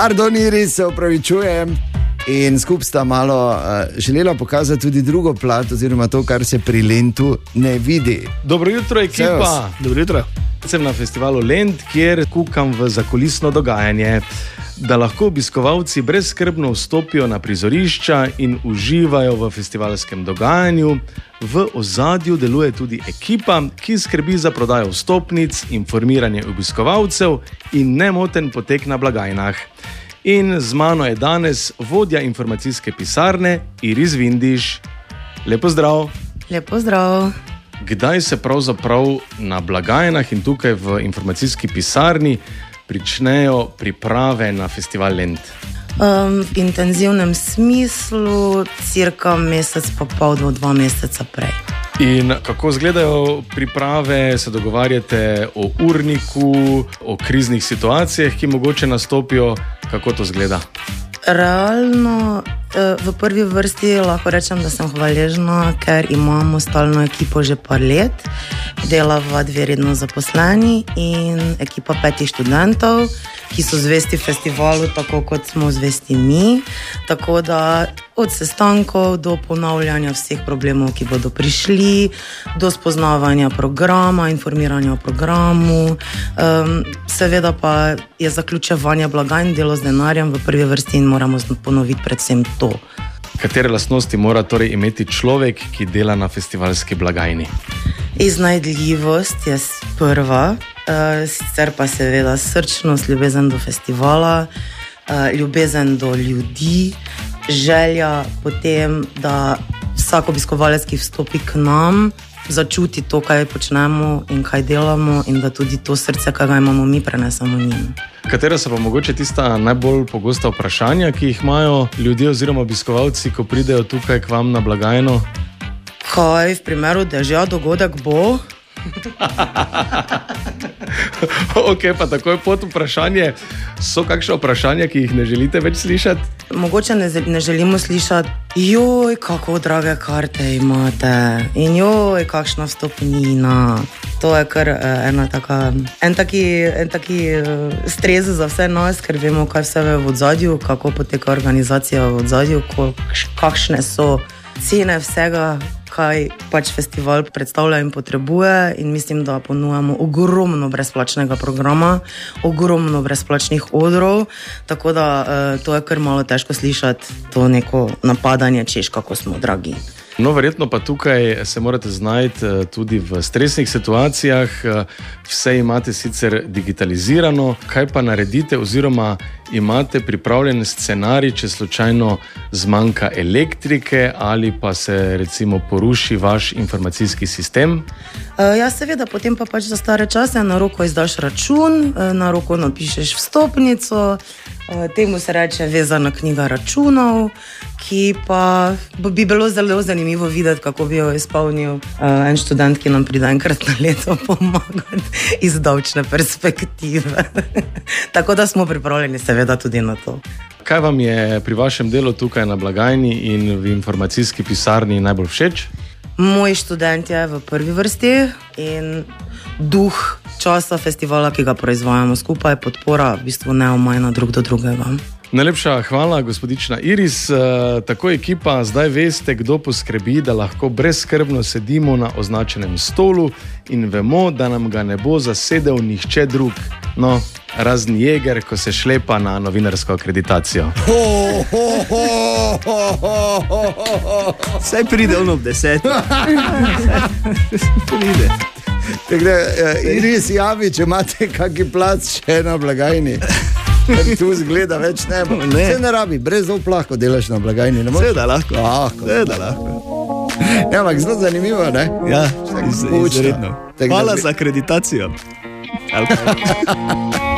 Pardon, Iris, se opravičujem. In skupaj sta malo želela pokazati tudi drugo plat, oziroma to, kar se pri Lentu ne vidi. Dobro jutro, ekipa. Dobro jutro. Sem na festivalu Lent, kjer kukam v zakulisno dogajanje, da lahko obiskovalci brezskrbno vstopijo na prizorišča in uživajo v festivalskem dogajanju. V ozadju deluje tudi ekipa, ki skrbi za prodajo vstopnic, informiranje obiskovalcev in nemoten potek na blagajnah. In z mano je danes vodja informacijske pisarne Iris Vindiš. Lepo zdrav. Lepo zdrav. Kdaj se pravzaprav na blagajnah in tukaj v informacijski pisarni pričnejo priprave na festival Lent? V intenzivnem smislu cirka mesec pa pol do 2 meseca prej. In kako izgledajo priprave, se dogovarjate o urniku, o kriznih situacijah, ki mogoče nastopijo, kako to izgleda? Realno v prvi vrsti lahko rečem, da sem hvaležna, ker imamo stalno ekipo že par let, delava 2 redno zaposleni in ekipa 5 študentov, ki so zvesti festivalu, tako kot smo zvesti mi. Tako da od sestankov do ponavljanja vseh problemov, ki bodo prišli, do spoznavanja programa, informiranja o programu, seveda pa je zaključevanje blagajn, delo z denarjem v prvi vrsti in moramo ponoviti predvsem to. Katere lastnosti mora torej imeti človek, ki dela na festivalski blagajni? Iznajdljivost je prva, sicer pa seveda srčnost, ljubezen do festivala, ljubezen do ljudi, želja potem, da vsak obiskovalec, ki vstopi k nam, začuti to, kaj počnemo in kaj delamo in da tudi to srce, kaj ga imamo mi, prenesemo njim. Katera so pa mogoče tista najbolj pogosta vprašanja, ki jih imajo ljudje oziroma obiskovalci, ko pridejo tukaj k vam na blagajno? Kaj v primeru dežja dogodek bo? Ok, pa takoj pod vprašanje. So kakšne vprašanja, ki jih ne želite več slišati? Mogoče ne želimo slišati, joj, kako drage karte imate in joj, kakšna vstopnina. To je kar en taki stres za vse nas, ker vemo, kaj vse je v odzadju, kako poteka organizacija v odzadju, kakšne so cene vsega, kaj pač festival predstavlja in potrebuje, in mislim, da ponujamo ogromno brezplačnega programa, ogromno brezplačnih odrov, tako da to je kar malo težko slišati, to neko napadanje, češ kako smo dragi. No, verjetno pa tukaj se morate znajti tudi v stresnih situacijah, vse imate sicer digitalizirano, kaj pa naredite oziroma imate pripravljen scenarij, če slučajno zmanjka elektrike ali pa se recimo poruši vaš informacijski sistem? Ja, seveda, potem pa pač za stare čase na roko izdaš račun, na roko napišeš vstopnico, temu se reče vezana knjiga računov, ki pa bi bilo zelo zanimivo videti, kako bi jo izpolnil en študent, ki nam pride enkrat na leto pomagati iz davčne perspektive. Tako da smo pripravljeni seveda tudi na to. Kaj vam je pri vašem delu tukaj na blagajni in v informacijski pisarni najbolj všeč? Moj študent je v prvi vrsti in duh časa festivala, ki ga proizvajamo skupaj, podpora v bistvu neomajna drug do drugega. Najlepša hvala, gospodična Iris. Tako ekipa, zdaj veste, kdo poskrbi, da lahko brezskrbno sedimo na označenem stolu in vemo, da nam ga ne bo zasedel nihče drug. No, razen Jeger, ko se šlepa na novinarsko akreditacijo. Saj pride ono ob 10. Pride. Tako, Iris, javi, če imate kakšen plac še na blagajni. Tu zgleda več ne bo. Vse ne rabi, brez lahko delaš na blagajni. Seveda lahko. Ja, ampak zelo zanimivo, ne? Ja, izredno. Hvala za akreditacijo.